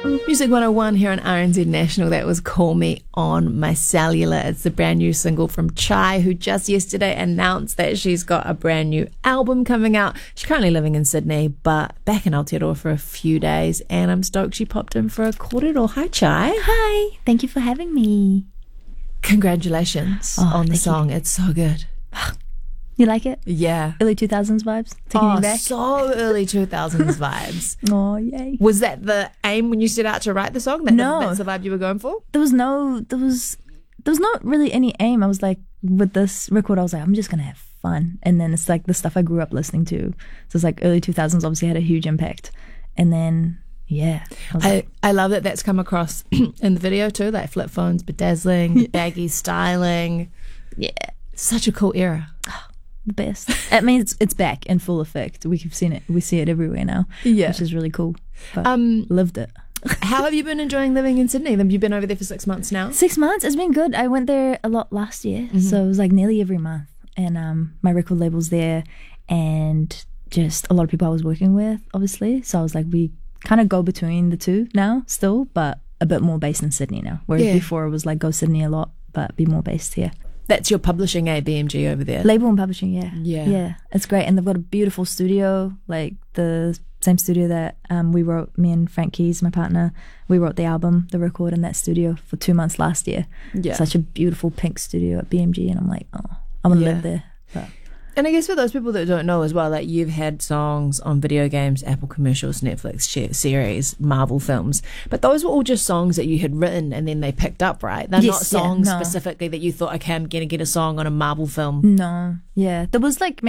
Music 101 here on RNZ National. That was Call Me On My Cellular. It's the brand new single from Chai, who just yesterday announced that she's got a brand new album coming out. She's currently living in Sydney, but back in Aotearoa for a few days, and I'm stoked she popped in for a kōrero. Hi, Chai. Hi. Thank you for having me. Congratulations on the song. It's so good. You like it? Yeah. Early 2000s vibes? Taking you back? So early 2000s vibes. Oh, yay. Was that the aim when you set out to write the song? No. That's the vibe you were going for? There was not really any aim. I was like, with this record, I was like, I'm just going to have fun. And then it's like the stuff I grew up listening to. So it's like early 2000s obviously had a huge impact. And then, yeah. I love that that's come across in the video too, like flip phones, bedazzling, baggy styling. Yeah. Such a cool era. The best. I mean, it's back in full effect. We've seen it. We see it everywhere now. Yeah. Which is really cool. But lived it. How have you been enjoying living in Sydney? Have you been over there for 6 months now? 6 months? It's been good. I went there a lot last year. So it was like nearly every month. And my record label's there and just a lot of people I was working with, obviously. So I was like, we kind of go between the two now still, but a bit more based in Sydney now. Whereas before it was like go Sydney a lot, but be more based here. That's your publishing, BMG over there? Label and publishing, yeah. Yeah. It's great. And they've got a beautiful studio, like the same studio that we wrote, me and Frank Keys, my partner, we wrote the album, the record in that studio for 2 months last year. Yeah. Such a beautiful pink studio at BMG. And I'm like, oh, I want to live there. But. And I guess for those people that don't know as well, like you've had songs on video games, Apple commercials, Netflix series, Marvel films, but those were all just songs that you had written and then they picked up, right? They're not songs specifically that you thought, okay, I'm going to get a song on a Marvel film. No, yeah. There was like a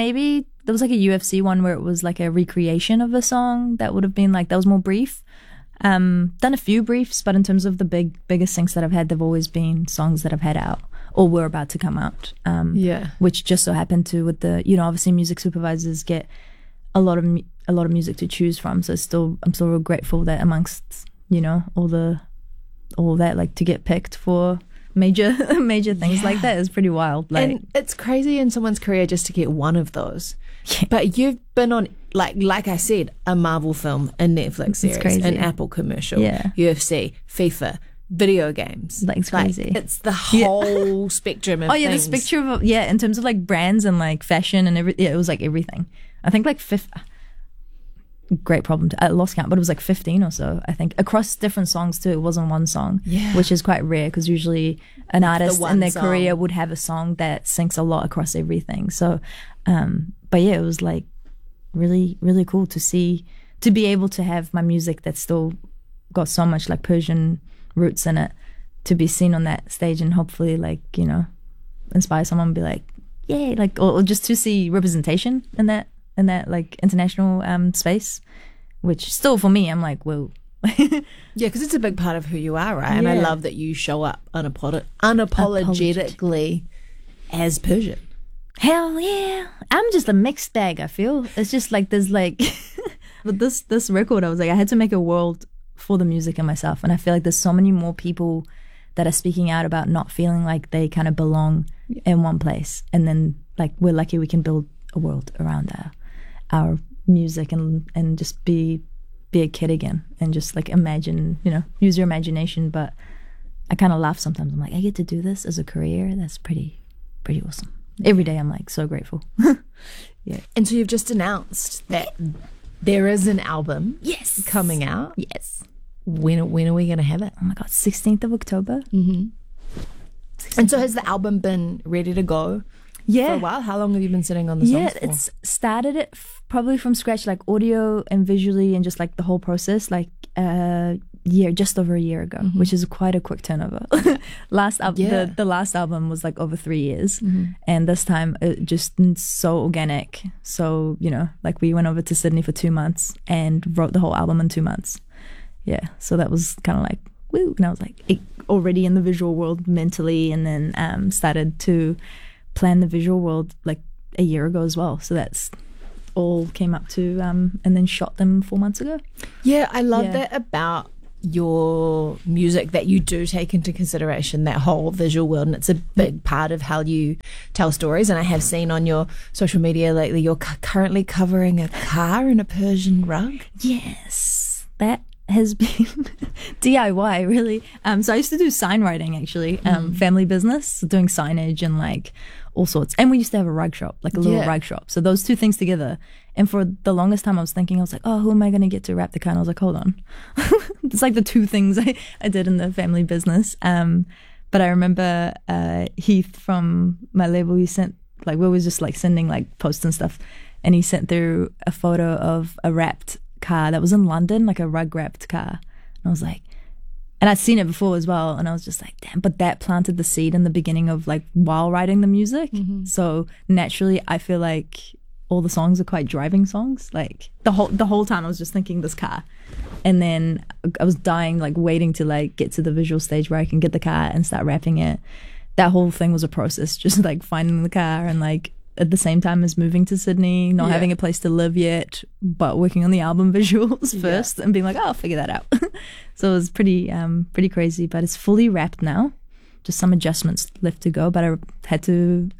UFC one where it was like a recreation of a song that would have been like, that was more brief. Done a few briefs, but in terms of the biggest things that I've had, they've always been songs that I've had out or were about to come out. Which just so happened to with the, obviously music supervisors get a lot of music to choose from. So I'm still real grateful that amongst, all that, like to get picked for major things like that is pretty wild. Like, and it's crazy in someone's career just to get one of those. Yeah. But you've been on, like I said, a Marvel film, a Netflix series, an Apple commercial, UFC, FIFA, video games. Like, it's crazy. It's the whole spectrum of things. The spectrum of, in terms of like brands and like fashion and everything. Yeah, it was like everything. I think like great problem. I lost count, but it was like 15 or so, I think, across different songs too. It wasn't one song, which is quite rare because usually an artist in their career would have a song that syncs a lot across everything. So, but yeah, it was like really, really cool to be able to have my music that's still got so much like Persian roots in it to be seen on that stage and hopefully like, inspire someone and be like, yay, like, or just to see representation in that like international space, which still for me I'm like, whoa. Because it's a big part of who you are, right? And I love that you show up unapologetically as Persian. Hell yeah. I'm just a mixed bag, I feel. It's just like there's like but this record, I was like, I had to make a world for the music and myself, and I feel like there's so many more people that are speaking out about not feeling like they kind of belong in one place, and then like we're lucky we can build a world around our music and just be a kid again and just like imagine, use your imagination. But I kind of laugh sometimes. I'm like, I get to do this as a career. That's pretty awesome. Every day I'm like so grateful. Yeah. And so you've just announced that there is an album coming out. Yes. When are we going to have it? Oh my God, 16th of October. Mm-hmm. And so has the album been ready to go for a while? How long have you been sitting on the songs for? It's started it probably from scratch, like audio and visually and just like the whole process, like just over a year ago, which is quite a quick turnover. The last album was like over 3 years, and this time it just so organic. So like we went over to Sydney for 2 months and wrote the whole album in 2 months. Yeah, so that was kind of like woo, and I was like already in the visual world mentally, and then started to plan the visual world like a year ago as well. So that's all came up to and then shot them 4 months ago. Yeah, I love that about your music, that you do take into consideration that whole visual world, and it's a big part of how you tell stories. And I have seen on your social media lately you're currently covering a car in a Persian rug. Yes, that has been DIY, really. So I used to do sign writing, actually, family business, doing signage and like all sorts. And we used to have a rug shop, like a little rug shop. So those two things together. And for the longest time, I was thinking, I was like, oh, who am I going to get to wrap the car? And I was like, hold on. It's like the two things I did in the family business. But I remember Heath from my label, he sent, like, we were just like sending like posts and stuff. And he sent through a photo of a wrapped car that was in London, like a rug wrapped car. And I was like, and I'd seen it before as well. And I was just like, damn, but that planted the seed in the beginning of like while writing the music. So naturally, I feel like all the songs are quite driving songs. Like the whole time I was just thinking this car. And then I was dying, like waiting to like get to the visual stage where I can get the car and start rapping it. That whole thing was a process, just like finding the car and like at the same time as moving to Sydney, not having a place to live yet, but working on the album visuals first and being like, oh, I'll figure that out. So it was pretty crazy, but it's fully wrapped now. Just some adjustments left to go, but I had to,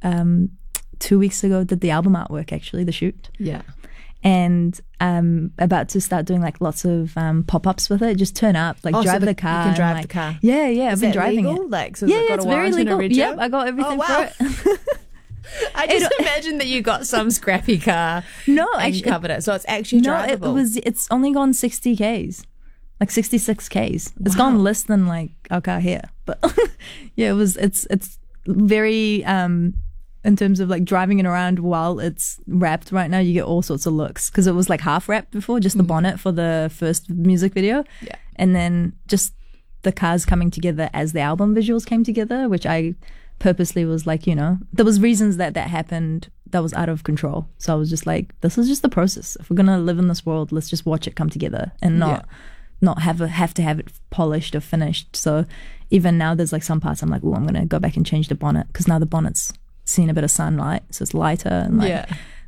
2 weeks ago, did the album artwork, actually, the shoot. Yeah. And I'm about to start doing like lots of pop-ups with it. Just turn up, like drive the car. You can drive like, the car. Yeah. I've been driving legal? it. Like, so yeah, got it's a very warrant and legal. everything? Yep, I got everything for it. I just imagine that you got some scrappy car. No, and actually, covered it, so it's actually drivable. It's only gone 60 k's, like 66 k's. It's gone less than like our car here, but yeah, it's very in terms of like driving it around while it's wrapped. Right now, you get all sorts of looks because it was like half wrapped before, just the bonnet for the first music video, and then just the cars coming together as the album visuals came together, which I purposely was like, you know, there was reasons that happened that was out of control. So I was just like, this is just the process. If we're gonna live in this world, let's just watch it come together and not have to have it polished or finished. So even now, there's like some parts I'm like, oh, I'm gonna go back and change the bonnet because now the bonnet's seen a bit of sunlight, so it's lighter and like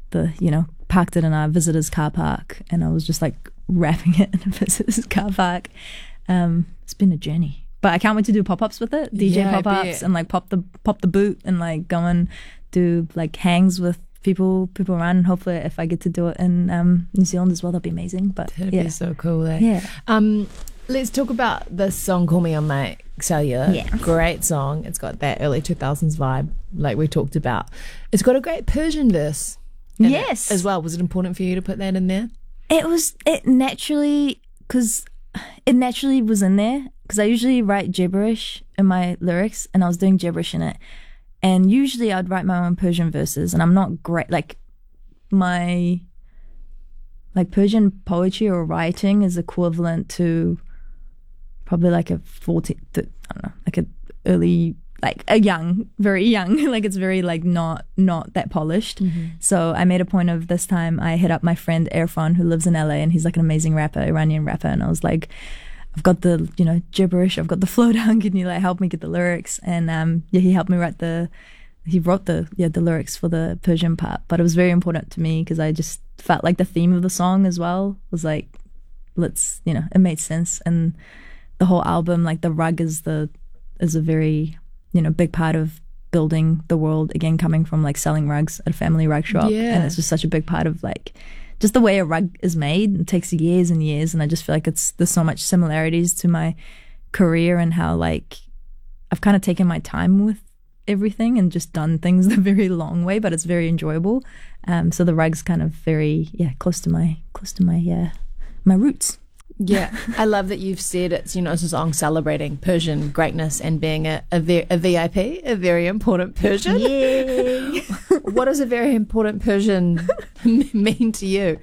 parked it in our visitors car park, and I was just like wrapping it in a visitors car park. It's been a journey. But I can't wait to do pop-ups with it, DJ pop-ups, and like pop the boot and like go and do like hangs with people around. And hopefully, if I get to do it in New Zealand as well, that'd be amazing. But that'd be so cool. Yeah. Let's talk about the song "Call Me on My Cellular." Yeah. Great song. It's got that early 2000s vibe, like we talked about. It's got a great Persian verse. Yes. As well. Was it important for you to put that in there? It naturally was in there. Because I usually write gibberish in my lyrics, and I was doing gibberish in it. And usually I'd write my own Persian verses, and I'm not great. Like, my Persian poetry or writing is equivalent to probably like a 14, I don't know, like a early, like a young, very young. Like, it's very like not that polished. So I made a point of this time I hit up my friend Irfan, who lives in LA, and he's like an amazing rapper, Iranian rapper. And I was like, I've got the, gibberish, I've got the flow down, can you like help me get the lyrics? And he helped me wrote the lyrics for the Persian part. But it was very important to me because I just felt like the theme of the song as well was like, it made sense. And the whole album, like the rug is a very, big part of building the world, again, coming from like selling rugs at a family rug shop. Yeah. And it's just such a big part of like, just the way a rug is made. It takes years and years, and I just feel like there's so much similarities to my career and how like I've kind of taken my time with everything and just done things the very long way, but it's very enjoyable. So the rug's kind of very close to my my roots. Yeah, I love that you've said it's it's a song celebrating Persian greatness and being a VIP, a very important Persian. Yeah. What does a very important Persian mean to you?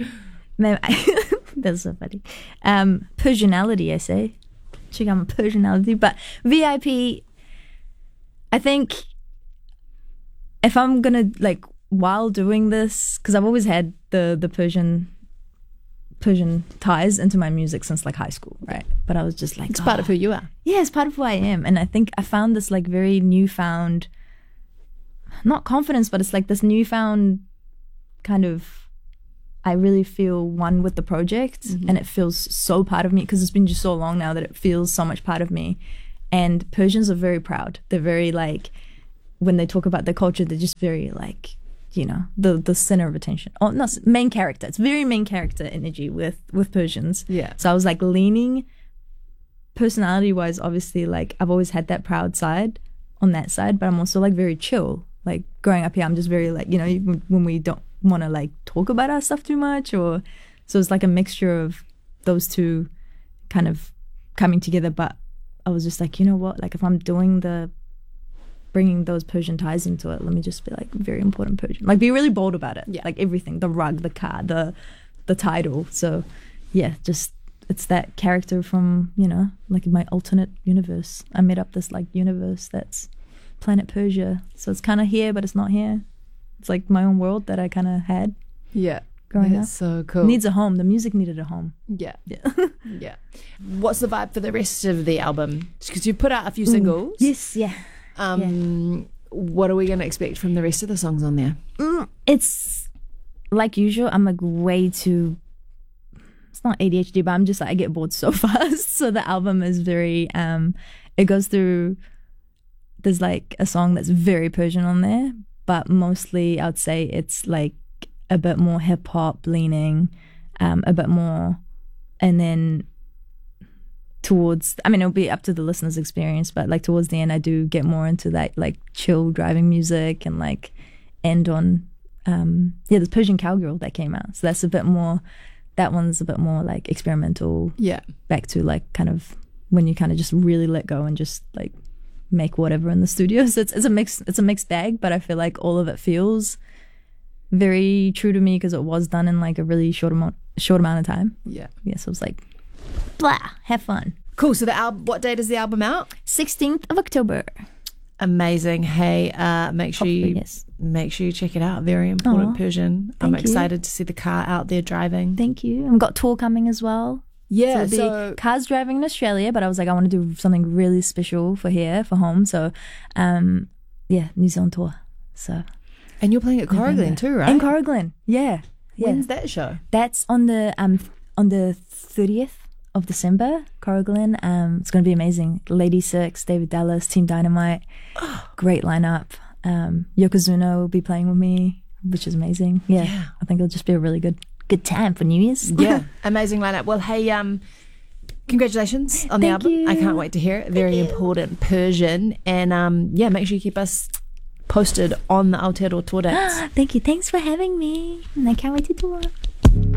That's so funny. Persianality, I say. Check out my Persianality, but VIP. I think if I'm gonna like while doing this, because I've always had the Persian ties into my music since like high school, right? But I was just like, it's part of who you are. Yeah, it's part of who I am. And I think I found this like very newfound, not confidence, but it's like this newfound kind of, I really feel one with the project, and it feels so part of me because it's been just so long now that it feels so much part of me. And Persians are very proud. They're very like, when they talk about their culture, they're just very like, the center of attention. Oh, not main character. It's very main character energy with Persians. Yeah. So I was like leaning personality wise, obviously, like I've always had that proud side on that side, but I'm also like very chill. Like growing up here, I'm just very like, you know, when we don't want to like talk about our stuff too much, or so it's like a mixture of those two kind of coming together. But I was just like, you know what, like if I'm doing bringing those Persian ties into it, let me just be like very important Persian, like be really bold about it. Yeah. Like everything, the rug, the car, the title. So yeah, just it's that character from, you know, like my alternate universe. I made up this like universe that's planet Persia, so it's kind of here but it's not here. It's like my own world that I kind of had Yeah. growing up. That's so cool. Needs a home. The music needed a home. Yeah. Yeah. Yeah. What's the vibe for the rest of the album? Because you put out a few singles. Yes, yeah. What are we going to expect from the rest of the songs on there? It's like usual. I'm like way too. It's not ADHD, but I'm just like I get bored so fast. So the album is very. It goes through. There's like a song that's very Persian on there, but mostly I would say it's like a bit more hip hop leaning, a bit more, and then towards, I mean, it'll be up to the listener's experience, but like towards the end, I do get more into that like chill driving music and like end on, there's Persian Cowgirl that came out. So that's a bit more, that one's a bit more like experimental. Yeah. Back to like kind of when you kind of just really let go and just like make whatever in the studio. So it's a mixed bag, but I feel like all of it feels very true to me because it was done in like a really short amount of time. Yeah. Yeah, so it was like, blah, have fun. Cool. So the album, what date is the album out? 16th of October. Amazing. Hey, make sure you check it out. Very important Persian. I'm excited to see the car out there driving. Thank you. And we've got tour coming as well. Yeah. So car's driving in Australia, but I was like, I want to do something really special for here, for home. So, New Zealand tour. So. And you're playing at Corrigan too, right? In Corrigan, yeah. When's that show? That's on the 30th of December, Corrigan. It's going to be amazing. Lady Six, David Dallas, Team Dynamite, great lineup. Yokozuna will be playing with me, which is amazing. Yeah, I think it'll just be a really good time for New Year's. Yeah, amazing lineup. Well, hey, congratulations on the album. You. I can't wait to hear it. Very important Persian, and make sure you keep us posted on the Aotearoa tour dates. Thank you. Thanks for having me. And I can't wait to tour.